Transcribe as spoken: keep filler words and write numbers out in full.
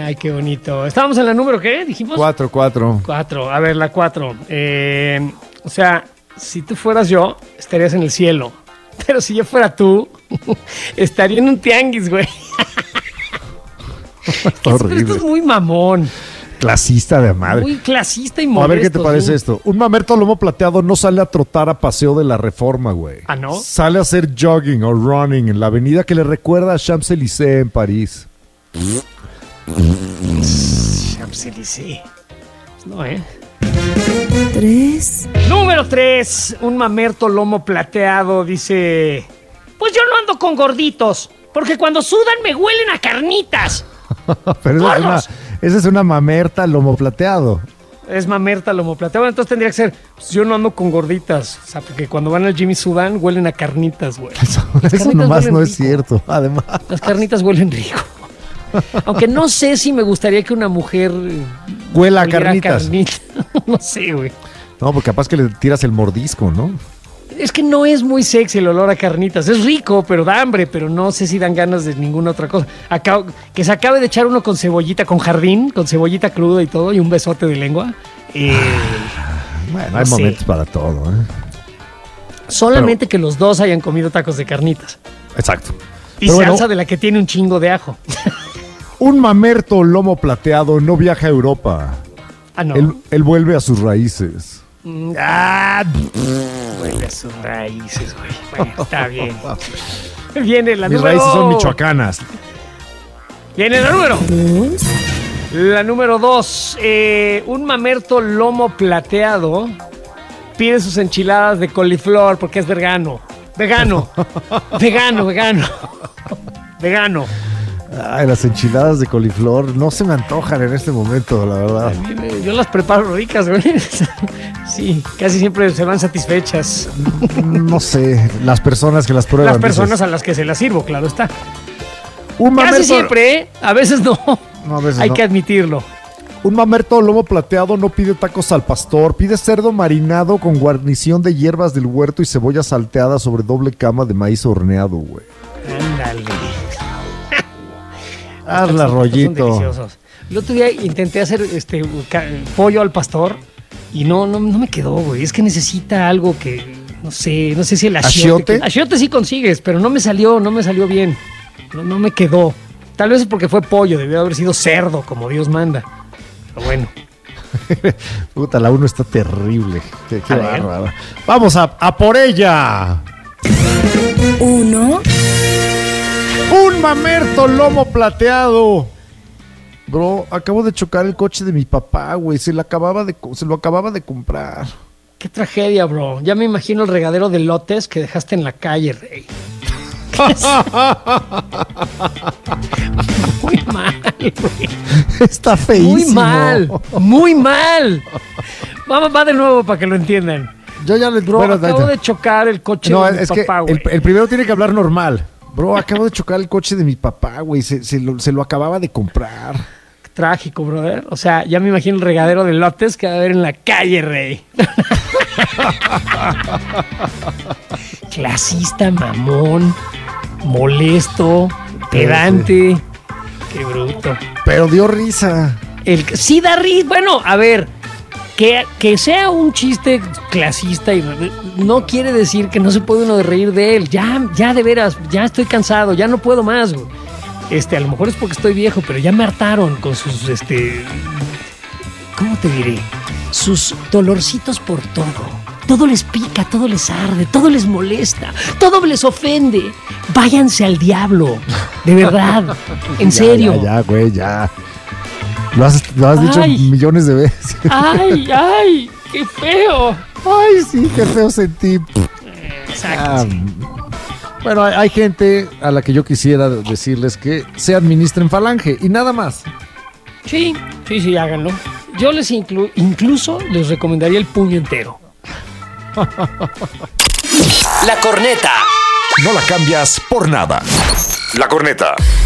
Ay, qué bonito. ¿Estábamos en la número qué? Dijimos. Cuatro, cuatro. Cuatro. A ver, la cuatro. Eh, o sea, si tú fueras yo, estarías en el cielo. Pero si yo fuera tú, estaría en un tianguis, güey. Está horrible. Esto es muy mamón. Clasista de madre. Muy clasista y molesto. A ver qué te parece sí. esto. Un mamerto lomo plateado no sale a trotar a Paseo de la Reforma, güey. ¿Ah, no? Sale a hacer jogging o running en la avenida que le recuerda a Champs-Élysées en París. Champs-Élysées. No, ¿eh? Tres. Número tres. Un mamerto lomo plateado dice: pues yo no ando con gorditos, porque cuando sudan me huelen a carnitas. Pero esa es, una, esa es una mamerta lomo plateado. Es mamerta lomo plateado. Entonces tendría que ser: pues yo no ando con gorditas. O sea, porque cuando van al gym y sudan, huelen a carnitas, güey. Eso, eso nomás no es cierto. Además, las carnitas huelen rico. Aunque no sé si me gustaría que una mujer huela a carnitas. Carnita. No sé, güey. No, porque capaz que le tiras el mordisco, ¿no? Es que no es muy sexy el olor a carnitas. Es rico, pero da hambre, pero no sé si dan ganas de ninguna otra cosa. Acabo, que se acabe de echar uno con cebollita, con jardín, con cebollita cruda y todo, y un besote de lengua. Eh, bueno, no hay sé. momentos para todo, ¿eh? Solamente Pero, que los dos hayan comido tacos de carnitas. Exacto. Y Pero salsa bueno, de la que tiene un chingo de ajo. un mamerto lomo plateado no viaja a Europa. Ah, no. Él, él vuelve a sus raíces. Mm, Ah, vuelve a sus raíces, güey. Bueno, está bien. Viene la Mis número... raíces son michoacanas. Viene la número. Dos. La número dos. Eh, un mamerto lomo plateado pide sus enchiladas de coliflor porque es vegano. Vegano. Vegano, vegano. Vegano. Ay, las enchiladas de coliflor no se me antojan en este momento, la verdad. Yo las preparo ricas, güey. Sí, casi siempre se van satisfechas. No sé, las personas que las prueban. Las personas dices, a las que se las sirvo, claro está. un mamerto, Casi siempre, ¿eh? A veces no. No, a veces Hay no. que admitirlo. Un mamerto lomo plateado no pide tacos al pastor, pide cerdo marinado con guarnición de hierbas del huerto y cebolla salteada sobre doble cama de maíz horneado, güey. Ándale. Hazla, Son rollito. deliciosos. El otro día intenté hacer este ca- pollo al pastor y no, no, no me quedó, güey. Es que necesita algo que, no sé, no sé si el achiote. ¿Achiote? Achiote sí consigues, pero no me salió, no me salió bien. No, no me quedó. Tal vez es porque fue pollo, debió haber sido cerdo, como Dios manda. Pero bueno. Puta, la uno está terrible. Qué, qué A ver. bárbara. Vamos a, a por ella. Uno. Un mamerto lomo plateado. Bro, acabo de chocar el coche de mi papá, güey. Se lo acababa de, co- se lo acababa de comprar. Qué tragedia, bro. Ya me imagino el regadero de lotes que dejaste en la calle, rey. Muy mal, güey. Está feísimo. Muy mal, muy mal. Vamos, va de nuevo para que lo entiendan. Yo ya le Bro, bueno, acabo ya- de chocar el coche No, de mi es que papá, el, güey. el primero tiene que hablar normal. Bro, acabo de chocar el coche de mi papá, güey. Se, se lo, se lo acababa de comprar. Trágico, brother. O sea, ya me imagino el regadero de lotes que va a haber en la calle, rey. Clasista, mamón, molesto, pedante. Qué bruto. Pero dio risa. El, sí da risa. Bueno, a ver, que, que sea un chiste clasista y no quiere decir que no se puede uno de reír de él. Ya, ya de veras, ya estoy cansado, ya no puedo más, güey. Este, a lo mejor es porque estoy viejo, pero ya me hartaron con sus, este, ¿cómo te diré? Sus dolorcitos por todo. Todo les pica, todo les arde, todo les molesta, todo les ofende. Váyanse al diablo, de verdad, en Ya, serio. Ya, ya, güey, ya. Lo has, lo has dicho Ay. millones de veces. Ay, ay, qué feo. Ay, sí, qué feo sentí. Exacto. Ah, bueno, hay, hay gente a la que yo quisiera decirles que se administren falange y nada más. Sí, sí, sí, háganlo. Yo les inclu- incluso les recomendaría el puño entero. La corneta. No la cambias por nada. La corneta.